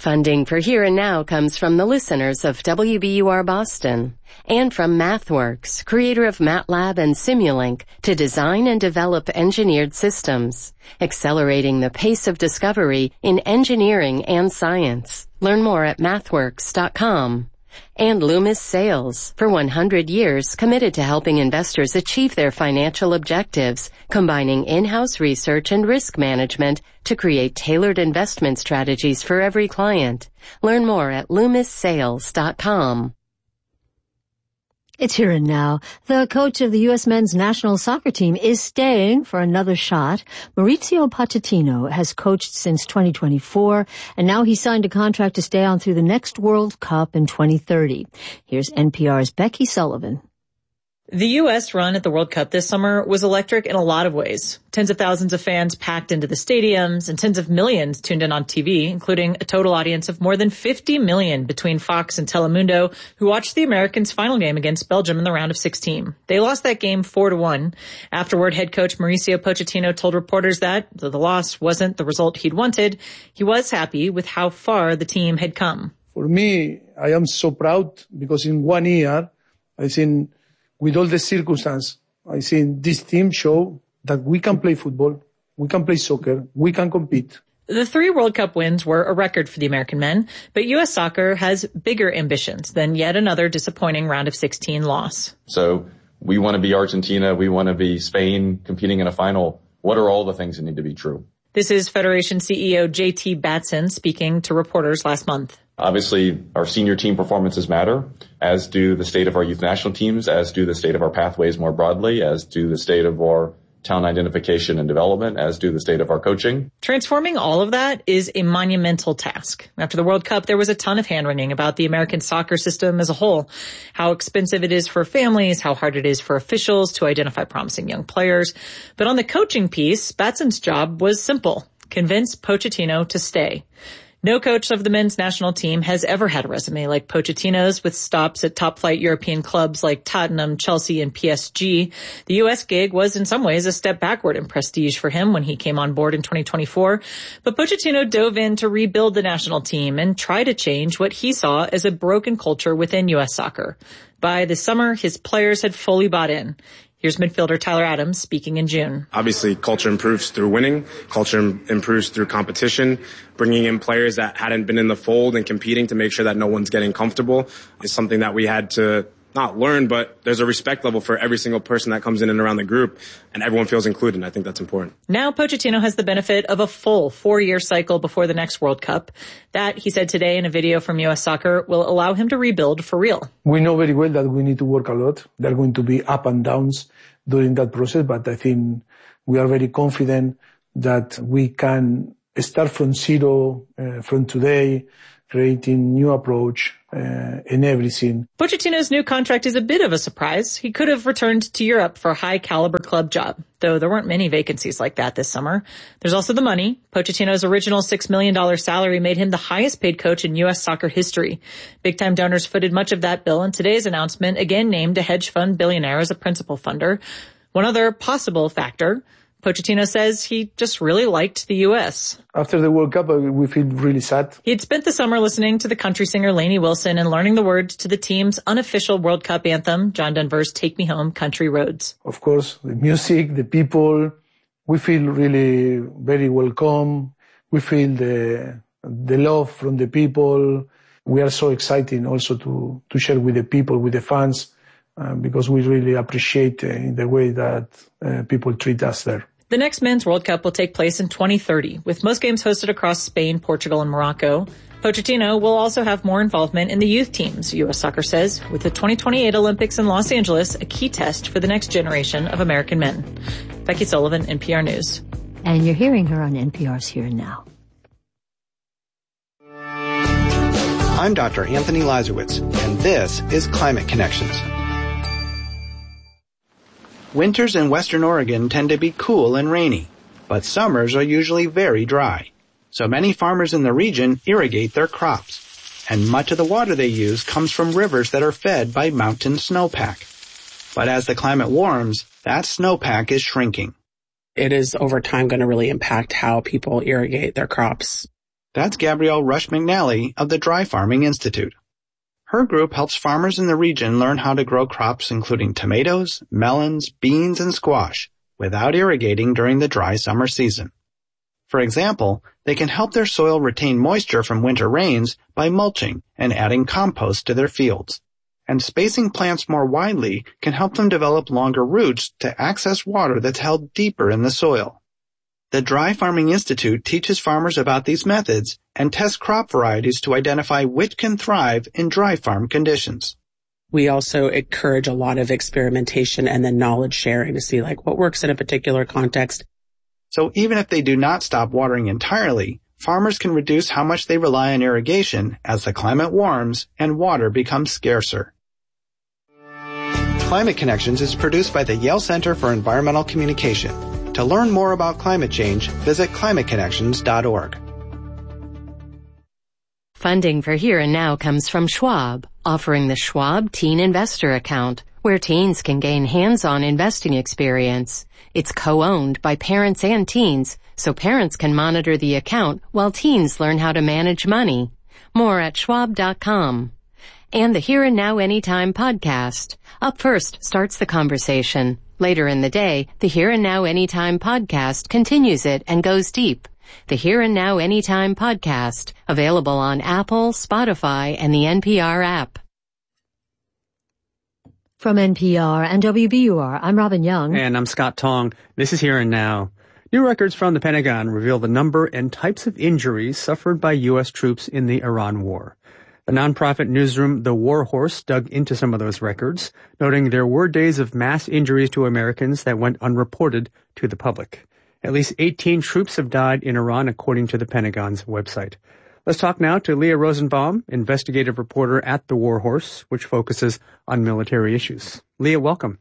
Funding for Here and Now comes from the listeners of WBUR Boston and from MathWorks, creator of MATLAB and Simulink, to design and develop engineered systems, accelerating the pace of discovery in engineering and science. Learn more at mathworks.com. And Loomis Sales, for 100 years committed to helping investors achieve their financial objectives, combining in-house research and risk management to create tailored investment strategies for every client. Learn more at loomissales.com. It's Here and Now. The coach of the U.S. men's national soccer team is staying for another shot. Mauricio Pochettino has coached since 2024, and now he signed a contract to stay on through the next World Cup in 2030. Here's NPR's Becky Sullivan. The U.S. run at the World Cup this summer was electric in a lot of ways. Tens of thousands of fans packed into the stadiums and tens of millions tuned in on TV, including a total audience of more than 50 million between Fox and Telemundo, who watched the Americans' final game against Belgium in the round of 16. They lost that game 4-1. Afterward, head coach Mauricio Pochettino told reporters that, though the loss wasn't the result he'd wanted, he was happy with how far the team had come. For me, I am so proud because in 1 year, I think with all the circumstances, I think this team show that we can play football, we can play soccer, we can compete. The 3 World Cup wins were a record for the American men, but U.S. soccer has bigger ambitions than yet another disappointing round of 16 loss. So we want to be Argentina, we want to be Spain competing in a final. What are all the things that need to be true? This is Federation CEO J.T. Batson speaking to reporters last month. Obviously, our senior team performances matter, as do the state of our youth national teams, as do the state of our pathways more broadly, as do the state of our talent identification and development, as do the state of our coaching. Transforming all of that is a monumental task. After the World Cup, there was a ton of hand-wringing about the American soccer system as a whole, how expensive it is for families, how hard it is for officials to identify promising young players. But on the coaching piece, Batson's job was simple: convince Pochettino to stay. No coach of the men's national team has ever had a resume like Pochettino's, with stops at top-flight European clubs like Tottenham, Chelsea, and PSG. The U.S. gig was in some ways a step backward in prestige for him when he came on board in 2024. But Pochettino dove in to rebuild the national team and try to change what he saw as a broken culture within U.S. soccer. By this summer, his players had fully bought in. Here's midfielder Tyler Adams speaking in June. Obviously, culture improves through winning. Culture improves through competition. Bringing in players that hadn't been in the fold and competing to make sure that no one's getting comfortable is something that we had to not learn, but there's a respect level for every single person that comes in and around the group, and everyone feels included, and I think that's important. Now Pochettino has the benefit of a full 4-year cycle before the next World Cup. That, he said today in a video from U.S. Soccer, will allow him to rebuild for real. We know very well that we need to work a lot. There are going to be up and downs during that process, but I think we are very confident that we can start from zero, from today, creating new approach in everything. Pochettino's new contract is a bit of a surprise. He could have returned to Europe for a high-caliber club job, though there weren't many vacancies like that this summer. There's also the money. Pochettino's original $6 million salary made him the highest-paid coach in U.S. soccer history. Big-time donors footed much of that bill, and today's announcement again named a hedge fund billionaire as a principal funder. One other possible factor: Pochettino says he just really liked the U.S. After the World Cup, we feel really sad. He had spent the summer listening to the country singer Lainey Wilson and learning the words to the team's unofficial World Cup anthem, John Denver's Take Me Home, Country Roads. Of course, the music, the people, we feel really very welcome. We feel the love from the people. We are so excited also to share with the people, with the fans, because we really appreciate the way that people treat us there. The next Men's World Cup will take place in 2030, with most games hosted across Spain, Portugal, and Morocco. Pochettino will also have more involvement in the youth teams, U.S. Soccer says, with the 2028 Olympics in Los Angeles a key test for the next generation of American men. Becky Sullivan, NPR News. And you're hearing her on NPR's Here and Now. I'm Dr. Anthony Lazarowitz, and this is Climate Connections. Winters in Western Oregon tend to be cool and rainy, but summers are usually very dry. So many farmers in the region irrigate their crops, and much of the water they use comes from rivers that are fed by mountain snowpack. But as the climate warms, that snowpack is shrinking. It is over time going to really impact how people irrigate their crops. That's Gabrielle Rush McNally of the Dry Farming Institute. Her group helps farmers in the region learn how to grow crops including tomatoes, melons, beans, and squash without irrigating during the dry summer season. For example, they can help their soil retain moisture from winter rains by mulching and adding compost to their fields. And spacing plants more widely can help them develop longer roots to access water that's held deeper in the soil. The Dry Farming Institute teaches farmers about these methods and tests crop varieties to identify which can thrive in dry farm conditions. We also encourage a lot of experimentation and then knowledge sharing to see what works in a particular context. So even if they do not stop watering entirely, farmers can reduce how much they rely on irrigation as the climate warms and water becomes scarcer. Climate Connections is produced by the Yale Center for Environmental Communication. To learn more about climate change, visit climateconnections.org. Funding for Here and Now comes from Schwab, offering the Schwab Teen Investor Account, where teens can gain hands-on investing experience. It's co-owned by parents and teens, so parents can monitor the account while teens learn how to manage money. More at schwab.com. And the Here and Now Anytime podcast. Up first starts the conversation. Later in the day, the Here and Now Anytime podcast continues it and goes deep. The Here and Now Anytime podcast, available on Apple, Spotify, and the NPR app. From NPR and WBUR, I'm Robin Young. And I'm Scott Tong. This is Here and Now. New records from the Pentagon reveal the number and types of injuries suffered by U.S. troops in the Iran war. The nonprofit newsroom The War Horse dug into some of those records, noting there were days of mass injuries to Americans that went unreported to the public. At least 18 troops have died in Iran, according to the Pentagon's website. Let's talk now to Leah Rosenbaum, investigative reporter at The War Horse, which focuses on military issues. Leah, welcome.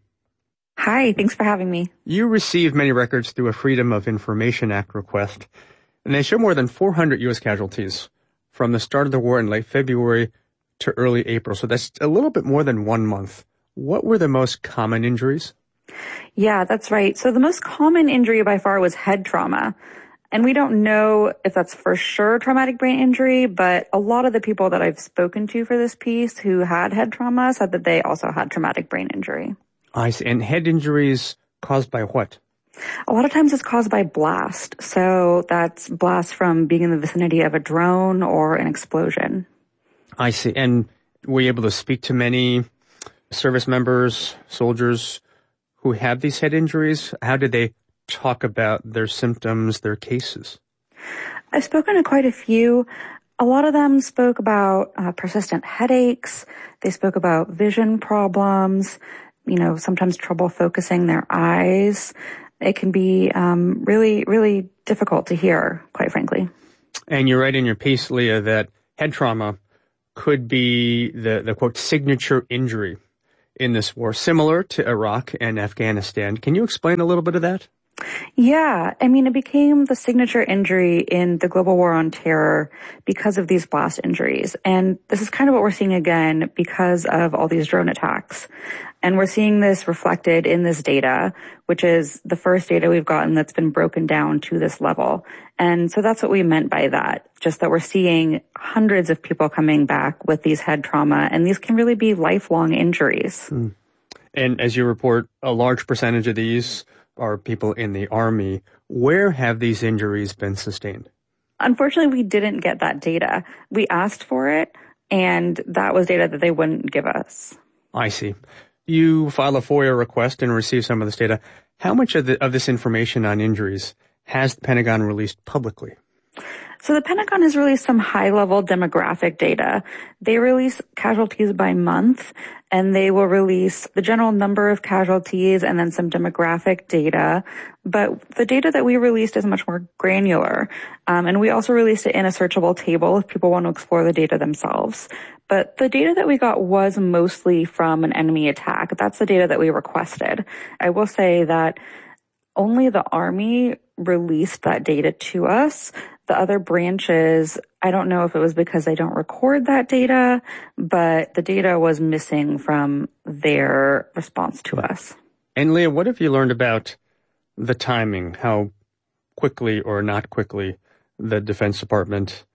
Hi, thanks for having me. You received many records through a Freedom of Information Act request, and they show more than 400 U.S. casualties from the start of the war in late February to early April. So that's a little bit more than 1 month. What were the most common injuries? Yeah, that's right. So the most common injury by far was head trauma. And we don't know if that's for sure traumatic brain injury, but a lot of the people that I've spoken to for this piece who had head trauma said that they also had traumatic brain injury. I see. And head injuries caused by what? A lot of times it's caused by blast. So that's blast from being in the vicinity of a drone or an explosion. I see. And were you able to speak to many service members, soldiers who have these head injuries? How did they talk about their symptoms, their cases? I've spoken to quite a few. A lot of them spoke about persistent headaches. They spoke about vision problems, sometimes trouble focusing their eyes. It can be really, really difficult to hear, quite frankly. And you write in your piece, Leah, that head trauma could be the quote, signature injury in this war, similar to Iraq and Afghanistan. Can you explain a little bit of that? Yeah, it became the signature injury in the global war on terror because of these blast injuries. And this is kind of what we're seeing again because of all these drone attacks. And we're seeing this reflected in this data, which is the first data we've gotten that's been broken down to this level. And so that's what we meant by that, just that we're seeing hundreds of people coming back with these head trauma, and these can really be lifelong injuries. Mm. And as you report, a large percentage of these are people in the Army. Where have these injuries been sustained? Unfortunately, we didn't get that data. We asked for it, and that was data that they wouldn't give us. I see. You file a FOIA request and receive some of this data. How much of this information on injuries has the Pentagon released publicly? So the Pentagon has released some high-level demographic data. They release casualties by month, and they will release the general number of casualties and then some demographic data. But the data that we released is much more granular. And we also released it in a searchable table if people want to explore the data themselves. But the data that we got was mostly from an enemy attack. That's the data that we requested. I will say that only the Army released that data to us. The other branches, I don't know if it was because they don't record that data, but the data was missing from their response to us. And Leah, what have you learned about the timing, how quickly or not quickly the Defense Department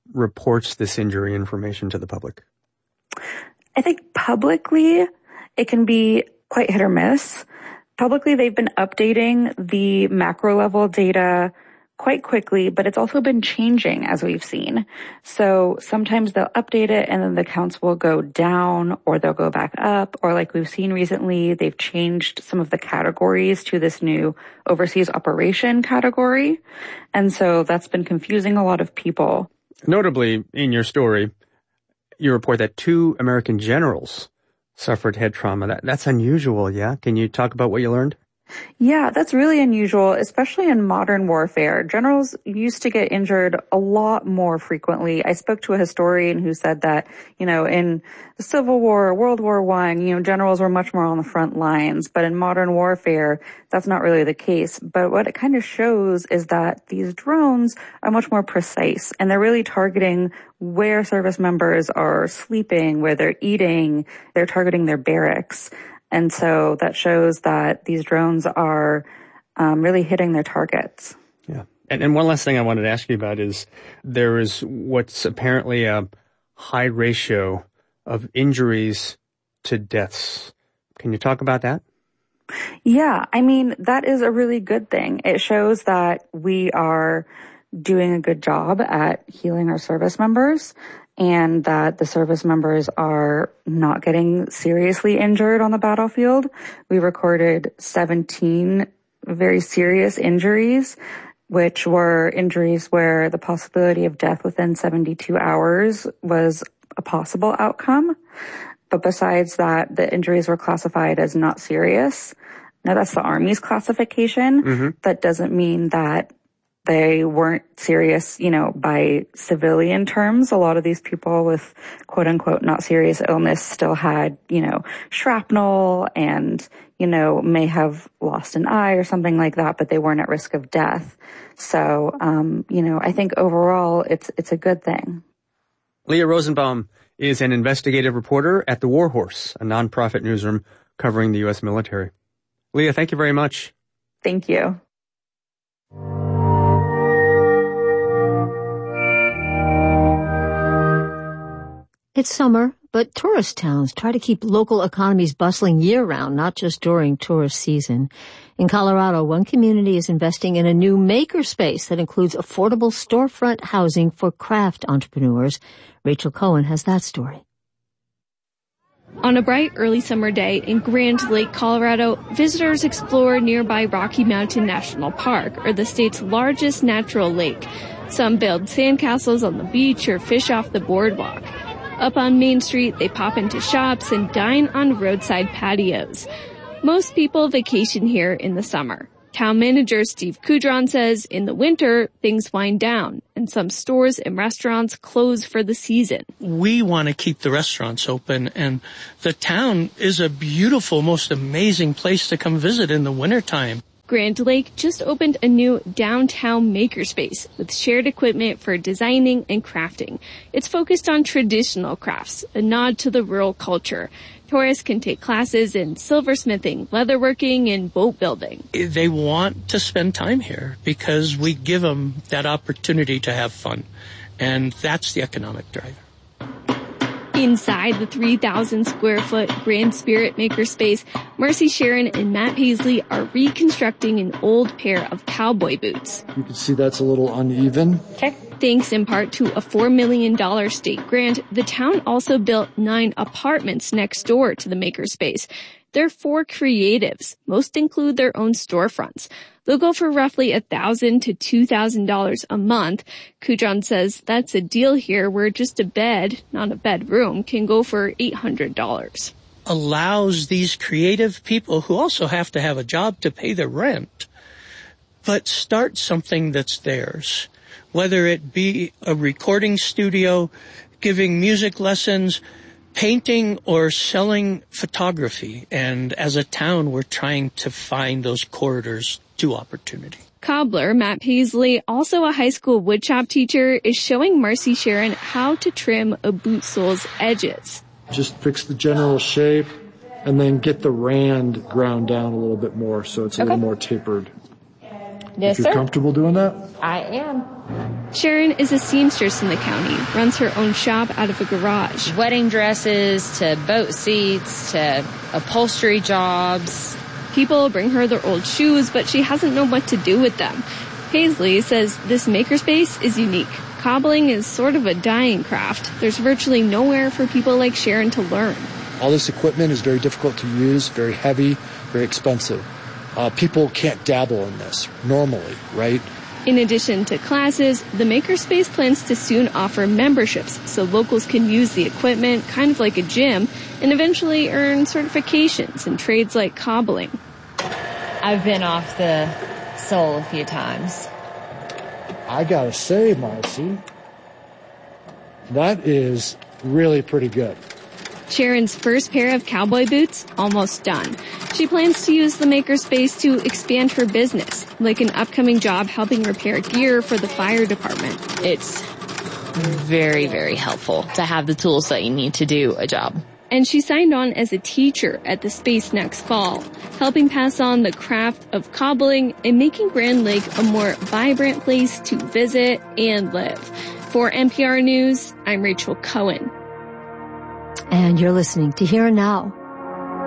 reports this injury information to the public? I think publicly it can be quite hit or miss. Publicly, they've been updating the macro level data quite quickly, but it's also been changing as we've seen. So sometimes they'll update it and then the counts will go down or they'll go back up, or like we've seen recently, they've changed some of the categories to this new overseas operation category. And so that's been confusing a lot of people. Notably, in your story, you report that 2 American generals suffered head trauma. That's unusual, yeah? Can you talk about what you learned? Yeah, that's really unusual, especially in modern warfare. Generals used to get injured a lot more frequently. I spoke to a historian who said that, in the Civil War, World War I, generals were much more on the front lines. But in modern warfare, that's not really the case. But what it kind of shows is that these drones are much more precise, and they're really targeting where service members are sleeping, where they're eating. They're targeting their barracks. And so that shows that these drones are really hitting their targets. Yeah. And one last thing I wanted to ask you about is there is what's apparently a high ratio of injuries to deaths. Can you talk about that? Yeah. That is a really good thing. It shows that we are doing a good job at healing our service members, and that the service members are not getting seriously injured on the battlefield. We recorded 17 very serious injuries, which were injuries where the possibility of death within 72 hours was a possible outcome. But besides that, the injuries were classified as not serious. Now, that's the Army's classification. Mm-hmm. That doesn't mean that they weren't serious, by civilian terms. A lot of these people with quote unquote not serious illness still had, shrapnel and, may have lost an eye or something like that, but they weren't at risk of death. So, I think overall it's a good thing. Leah Rosenbaum is an investigative reporter at The War Horse, a nonprofit newsroom covering the U.S. military. Leah, thank you very much. Thank you. It's summer, but tourist towns try to keep local economies bustling year-round, not just during tourist season. In Colorado, one community is investing in a new makerspace that includes affordable storefront housing for craft entrepreneurs. Rachel Cohen has that story. On a bright early summer day in Grand Lake, Colorado, visitors explore nearby Rocky Mountain National Park, or the state's largest natural lake. Some build sandcastles on the beach or fish off the boardwalk. Up on Main Street, they pop into shops and dine on roadside patios. Most people vacation here in the summer. Town manager Steve Kudron says in the winter, things wind down, and some stores and restaurants close for the season. We want to keep the restaurants open, and the town is a beautiful, most amazing place to come visit in the wintertime. Grand Lake just opened a new downtown makerspace with shared equipment for designing and crafting. It's focused on traditional crafts, a nod to the rural culture. Tourists can take classes in silversmithing, leatherworking, and boat building. They want to spend time here because we give them that opportunity to have fun, and that's the economic driver. Inside the 3,000-square-foot Grand Spirit Makerspace, Marcy Sharon and Matt Paisley are reconstructing an old pair of cowboy boots. You can see that's a little uneven. Okay. Thanks in part to a $4 million state grant, the town also built 9 apartments next door to the makerspace. They're for creatives. Most include their own storefronts. They'll go for roughly $1,000 to $2,000 a month. Kudron says that's a deal here where just a bed, not a bedroom, can go for $800. Allows these creative people who also have to have a job to pay their rent, but start something that's theirs. Whether it be a recording studio, giving music lessons, painting, or selling photography. And as a town, we're trying to find those corridors to opportunity. Cobbler Matt Paisley, also a high school woodshop teacher, is showing Marcy Sharon how to trim a boot sole's edges. Just fix the general shape and then get the rand ground down a little bit more so it's a little more tapered. Yes, if you're sir. comfortable doing that? I am. Sharon is a seamstress in the county, runs her own shop out of a garage. Wedding dresses to boat seats to upholstery jobs. People bring her their old shoes, but she hasn't known what to do with them. Paisley says this makerspace is unique. Cobbling is sort of a dying craft. There's virtually nowhere for people like Sharon to learn. All this equipment is very difficult to use, very heavy, very expensive. People can't dabble in this normally, right? In addition to classes, the Makerspace plans to soon offer memberships so locals can use the equipment kind of like a gym and eventually earn certifications in trades like cobbling. I've been off the sole a few times. I gotta say, Marcy, that is really pretty good. Sharon's first pair of cowboy boots almost done. She plans to use the Makerspace to expand her business, like an upcoming job helping repair gear for the fire department. It's very, very helpful to have the tools that you need to do a job. And she signed on as a teacher at the space next fall, helping pass on the craft of cobbling and making Grand Lake a more vibrant place to visit and live. For NPR News, I'm Rachel Cohen. And you're listening to Here and Now